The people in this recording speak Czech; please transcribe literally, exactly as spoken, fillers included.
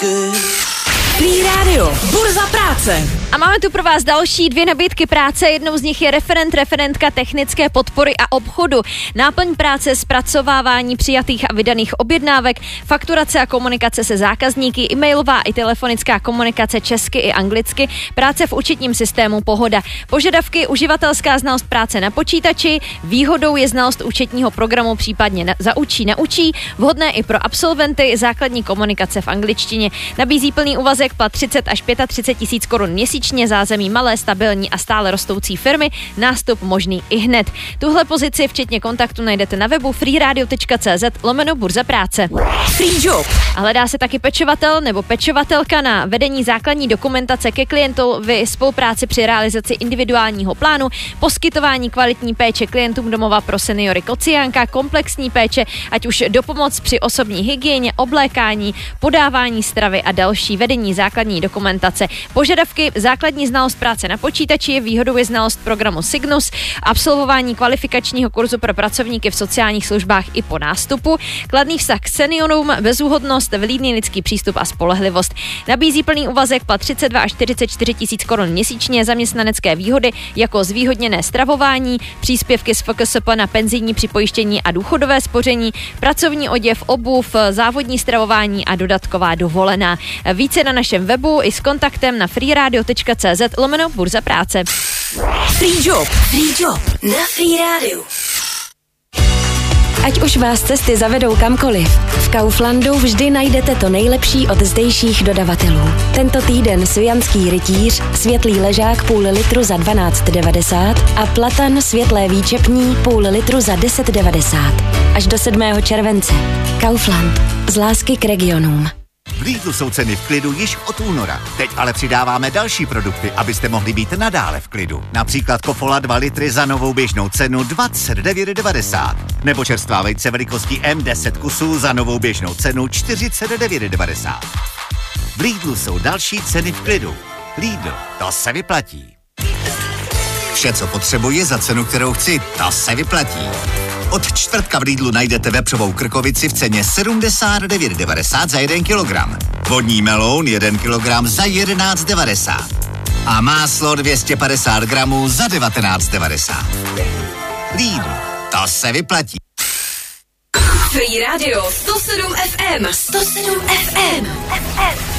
Free Radio, burza práce. A máme tu pro vás další dvě nabídky práce. Jednou z nich je referent, referentka technické podpory a obchodu. Náplň práce, zpracovávání přijatých a vydaných objednávek, fakturace a komunikace se zákazníky, e-mailová i telefonická komunikace česky i anglicky, práce v účetním systému Pohoda. Požadavky: uživatelská znalost práce na počítači, výhodou je znalost účetního programu, případně na, zaučí, naučí, vhodné i pro absolventy, základní komunikace v angličtině. Nabízí plný úvazek, plat třicet až třicet pět tisíc korun měsíčně, zázemí malé, stabilní a stále rostoucí firmy, nástup možný i hned. Tuhle pozici včetně kontaktu najdete na webu freeradio tečka cz lomeno burza práce. Free job. A hledá se taky pečovatel nebo pečovatelka na vedení základní dokumentace ke klientovi, spolupráci při realizaci individuálního plánu, poskytování kvalitní péče klientům domova pro seniory Kociánka, komplexní péče, ať už dopomoc při osobní hygieně, oblékání, podávání stravy a další, vedení základní dokumentace. Požadavky: základní znalost práce na počítači, výhodou je znalost programu Signus, absolvování kvalifikačního kurzu pro pracovníky v sociálních službách i po nástupu, kladný vztah k seniorům, bezúhodnost, vlídný lidský přístup a spolehlivost. Nabízí plný úvazek, plat třicet dva až čtyřicet čtyři tisíc korun měsíčně, zaměstnanecké výhody jako zvýhodněné stravování, příspěvky z F K S P na penzijní připojištění a důchodové spoření, pracovní oděv, obuv, závodní stravování a dodatková dovolená. Více na našem webu i s kontaktem na freeradio tečka cz lomeno burza práce. Free job. Free job na Free Radio. Ať už vás cesty zavedou kamkoliv, v Kauflandu vždy najdete to nejlepší od zdejších dodavatelů. Tento týden svijanský rytíř, světlý ležák půl litru za dvanáct devadesát a platan světlé výčepní půl litru za deset devadesát. Až do sedmého července. Kaufland. Z lásky k regionům. V Lidlu jsou ceny v klidu již od února. Teď ale přidáváme další produkty, abyste mohli být nadále v klidu. Například Kofola dva litry za novou běžnou cenu dvacet devět devadesát. Nebo čerstvá vejce velikostí M deset kusů za novou běžnou cenu čtyřicet devět devadesát. V Lidlu jsou další ceny v klidu. Lidl, to se vyplatí. Vše, co potřebuji za cenu, kterou chci, to se vyplatí. Od čtvrtka v Lidlu najdete vepřovou krkovici v ceně sedmdesát devět devadesát za jeden kilogram. Vodní meloun jeden kilogram za jedenáct devadesát. A máslo dvě stě padesát gramů za devatenáct devadesát. Lidl, to se vyplatí. Free Radio sto sedm F M. sto sedm F M.